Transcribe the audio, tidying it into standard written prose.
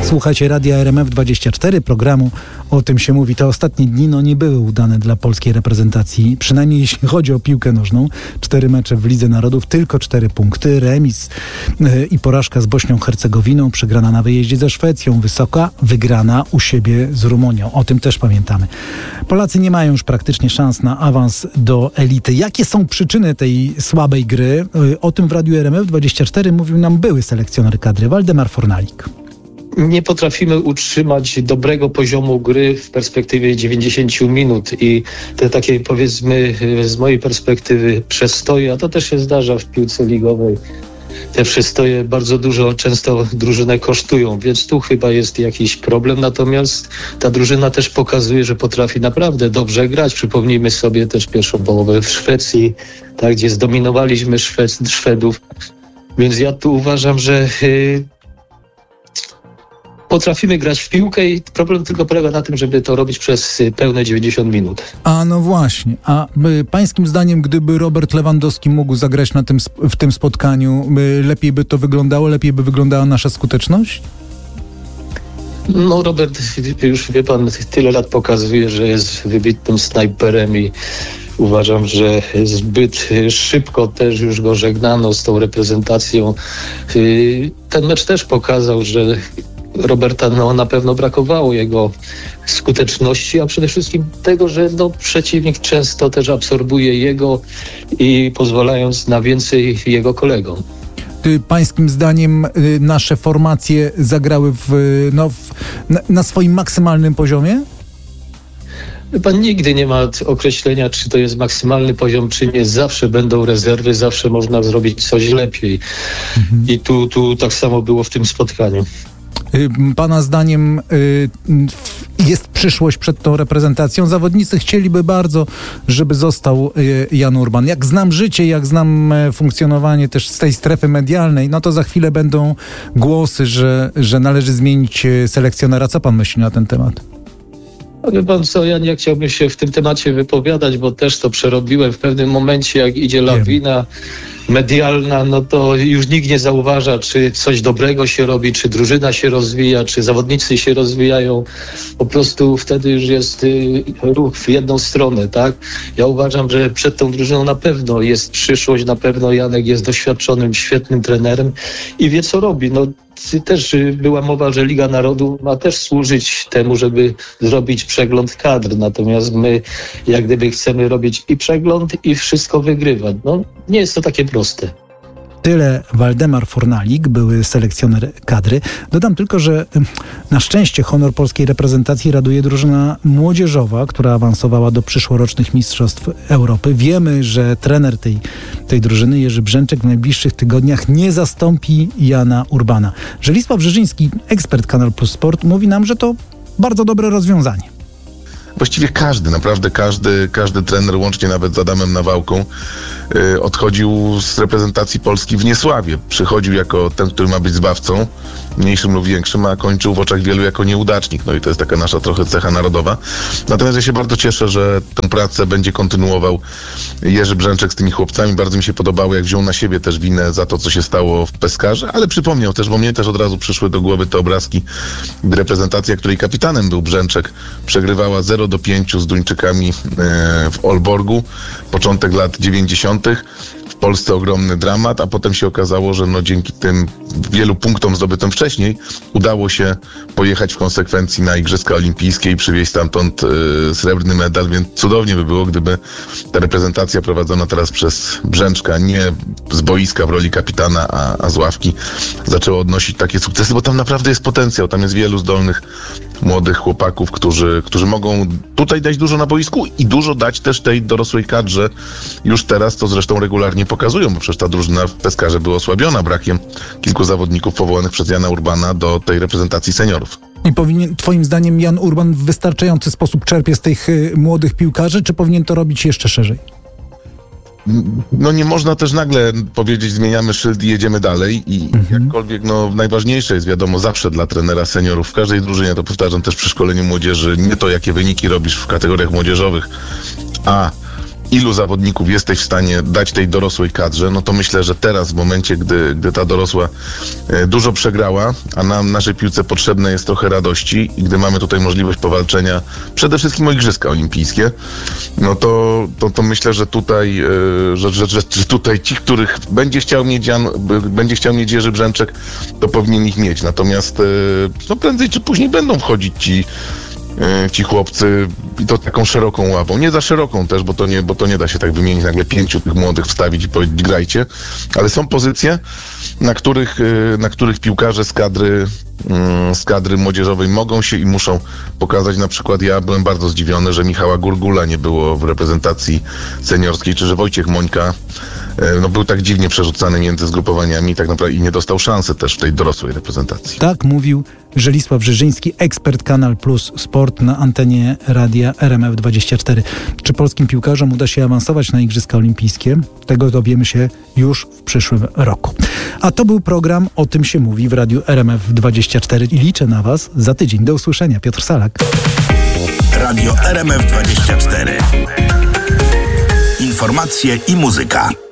Słuchajcie Radia RMF24, programu O tym się mówi. Te ostatnie dni nie były udane dla polskiej reprezentacji, przynajmniej jeśli chodzi o piłkę nożną. 4 mecze w Lidze Narodów, tylko 4 punkty, remis i porażka z Bośnią-Hercegowiną, przegrana na wyjeździe ze Szwecją, wysoka wygrana u siebie z Rumunią. O tym też pamiętamy. Polacy nie mają już praktycznie szans na awans do elity. Jakie są przyczyny tej słabej gry? O tym w Radiu RMF24 mówił nam były selekcjoner kadry Waldemar Fornalik. Nie potrafimy utrzymać dobrego poziomu gry w perspektywie 90 minut i te takie, powiedzmy, z mojej perspektywy przestoje, a to też się zdarza w piłce ligowej. Te przestoje bardzo dużo, często drużynę kosztują, więc tu chyba jest jakiś problem. Natomiast ta drużyna też pokazuje, że potrafi naprawdę dobrze grać. Przypomnijmy sobie też pierwszą połowę w Szwecji, tak, gdzie zdominowaliśmy Szwedów. Więc ja tu uważam, że potrafimy grać w piłkę i problem tylko polega na tym, żeby to robić przez pełne 90 minut. A no właśnie. A pańskim zdaniem, gdyby Robert Lewandowski mógł zagrać w tym spotkaniu, lepiej by to wyglądało? Lepiej by wyglądała nasza skuteczność? No Robert, już wie pan, tyle lat pokazuje, że jest wybitnym snajperem i uważam, że zbyt szybko też już go żegnano z tą reprezentacją. Ten mecz też pokazał, że Roberta na pewno brakowało jego skuteczności, a przede wszystkim tego, że przeciwnik często też absorbuje jego i pozwalając na więcej jego kolegom. Pańskim zdaniem nasze formacje zagrały na swoim maksymalnym poziomie? Pan nigdy nie ma określenia, czy to jest maksymalny poziom, czy nie. Zawsze będą rezerwy, zawsze można zrobić coś lepiej. I tu tak samo było w tym spotkaniu. Pana zdaniem jest przyszłość przed tą reprezentacją? Zawodnicy chcieliby bardzo, żeby został Jan Urban. Jak znam życie, jak znam funkcjonowanie też z tej strefy medialnej, no to za chwilę będą głosy, że należy zmienić selekcjonera. Co pan myśli na ten temat? Wie pan co, ja nie chciałbym się w tym temacie wypowiadać, bo też to przerobiłem w pewnym momencie, jak idzie lawina medialna, no to już nikt nie zauważa, czy coś dobrego się robi, czy drużyna się rozwija, czy zawodnicy się rozwijają. Po prostu wtedy już jest ruch w jedną stronę, tak? Ja uważam, że przed tą drużyną na pewno jest przyszłość, na pewno Janek jest doświadczonym, świetnym trenerem i wie, co robi. No, też była mowa, że Liga Narodów ma też służyć temu, żeby zrobić przegląd kadr. Natomiast my jak gdyby chcemy robić i przegląd, i wszystko wygrywać. No, nie jest to takie proste. Tyle Waldemar Fornalik, były selekcjoner kadry. Dodam tylko, że na szczęście honor polskiej reprezentacji raduje drużyna młodzieżowa, która awansowała do przyszłorocznych Mistrzostw Europy. Wiemy, że trener tej drużyny, Jerzy Brzęczek, w najbliższych tygodniach nie zastąpi Jana Urbana. Żelisław Brzeziński, ekspert Kanal Plus Sport, mówi nam, że to bardzo dobre rozwiązanie. Właściwie naprawdę każdy trener, łącznie nawet z Adamem Nawałką, odchodził z reprezentacji Polski w niesławie. Przychodził jako ten, który ma być zbawcą, mniejszym lub większym, a kończył w oczach wielu jako nieudacznik. No i to jest taka nasza trochę cecha narodowa. Natomiast ja się bardzo cieszę, że tę pracę będzie kontynuował Jerzy Brzęczek z tymi chłopcami. Bardzo mi się podobało, jak wziął na siebie też winę za to, co się stało w Peskarze, ale przypomniał też, bo mnie też od razu przyszły do głowy te obrazki, gdy reprezentacja, której kapitanem był Brzęczek, przegrywała 0-5 z Duńczykami w Aalborgu, początek lat 90. W Polsce ogromny dramat, a potem się okazało, że dzięki tym wielu punktom zdobytym wcześniej udało się pojechać w konsekwencji na Igrzyska Olimpijskie i przywieźć stamtąd srebrny medal, więc cudownie by było, gdyby ta reprezentacja prowadzona teraz przez Brzęczka, nie z boiska w roli kapitana, a z ławki, zaczęła odnosić takie sukcesy, bo tam naprawdę jest potencjał, tam jest wielu zdolnych młodych chłopaków, którzy mogą tutaj dać dużo na boisku i dużo dać też tej dorosłej kadrze już teraz, co zresztą regularnie pokazują, bo przecież ta drużyna w Peskarze była osłabiona brakiem kilku zawodników powołanych przez Jana Urbana do tej reprezentacji seniorów. I powinien, twoim zdaniem, Jan Urban w wystarczający sposób czerpie z tych młodych piłkarzy, czy powinien to robić jeszcze szerzej? Nie można też nagle powiedzieć, zmieniamy szyld i jedziemy dalej i jakkolwiek, najważniejsze jest, wiadomo, zawsze dla trenera seniorów w każdej drużynie, to powtarzam też przy szkoleniu młodzieży, nie to, jakie wyniki robisz w kategoriach młodzieżowych, a ilu zawodników jesteś w stanie dać tej dorosłej kadrze, no to myślę, że teraz w momencie, gdy ta dorosła dużo przegrała, a nam, naszej piłce potrzebne jest trochę radości i gdy mamy tutaj możliwość powalczenia przede wszystkim o Igrzyska Olimpijskie, no to myślę, że tutaj, że tutaj ci, których będzie chciał mieć Jerzy Brzęczek, to powinien ich mieć. Natomiast no prędzej czy później będą wchodzić ci chłopcy i to taką szeroką ławą. Nie za szeroką też, bo to nie da się tak wymienić, nagle 5 tych młodych wstawić i powiedzieć grajcie, ale są pozycje, na których piłkarze z kadry młodzieżowej mogą się i muszą pokazać. Na przykład ja byłem bardzo zdziwiony, że Michała Gurgula nie było w reprezentacji seniorskiej, czy że Wojciech Mońka był tak dziwnie przerzucany między zgrupowaniami tak naprawdę i nie dostał szansy też w tej dorosłej reprezentacji. Tak mówił Żelisław Żyżyński, ekspert Kanal Plus Sport na antenie radia RMF24. Czy polskim piłkarzom uda się awansować na Igrzyska Olimpijskie? Tego dowiemy się już w przyszłym roku. A to był program O tym się mówi w radiu RMF24 i liczę na Was za tydzień. Do usłyszenia. Piotr Salak. Radio RMF24. Informacje i muzyka.